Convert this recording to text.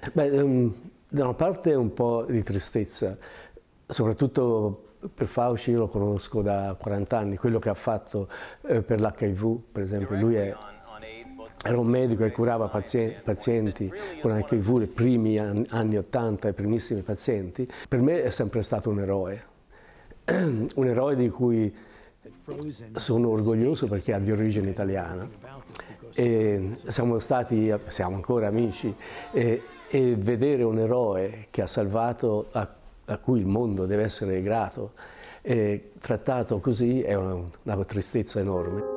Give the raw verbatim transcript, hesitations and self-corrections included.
Beh, um, da una parte un po' di tristezza, soprattutto per Fauci. Io lo conosco da quaranta anni, quello che ha fatto eh, per l'H I V, per esempio. Lui è, era un medico che curava pazienti, pazienti con H I V nei primi anni, anni ottanta, i primissimi pazienti. Per me è sempre stato un eroe, un eroe di cui sono orgoglioso perché ha di origine italiana. E siamo stati, siamo ancora amici, e, e vedere un eroe che ha salvato, a, a cui il mondo deve essere grato, e trattato così è una, una tristezza enorme.